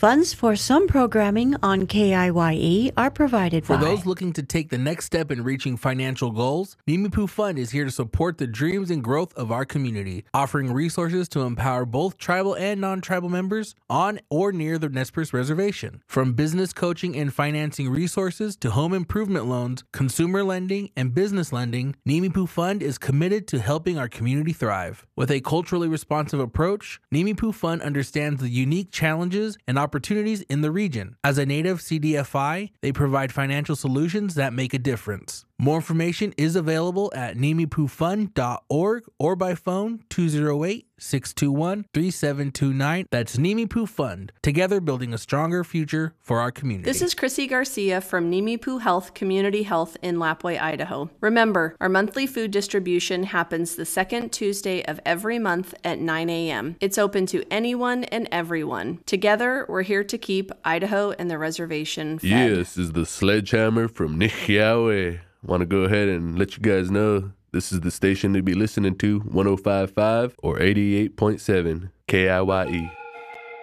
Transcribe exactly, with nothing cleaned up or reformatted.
Funds for some programming on K I Y E are provided For by... those looking to take the next step in reaching financial goals, Nimipu Fund is here to support the dreams and growth of our community, offering resources to empower both tribal and non-tribal members on or near the Nez Perce Reservation. From business coaching and financing resources to home improvement loans, consumer lending, and business lending, Nimipu Fund is committed to helping our community thrive. With a culturally responsive approach, Nimipu Fund understands the unique challenges and opportunities in the region. As a native C D F I, they provide financial solutions that make a difference. More information is available at nimipu fund dot org or by phone two oh eight, six two one, three seven two nine. That's Nimipu Fund, together building a stronger future for our community. This is Chrissy Garcia from Nimipu Health Community Health in Lapwai, Idaho. Remember, our monthly food distribution happens the second Tuesday of every month at nine a.m. It's open to anyone and everyone. Together, we're here to keep Idaho and the reservation fed. Yeah, this is the Sledgehammer from Nihiawe. Want to go ahead and let you guys know this is the station to be listening to, one oh five point five or eighty-eight point seven K I Y E.